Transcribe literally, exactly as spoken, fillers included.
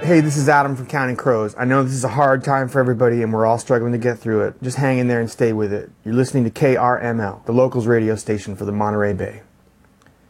Hey, this is Adam from Counting Crows. I know this is a hard time for everybody and we're all struggling to get through it. Just hang in there and stay with it. You're listening to K R M L, the locals radio station for the Monterey Bay.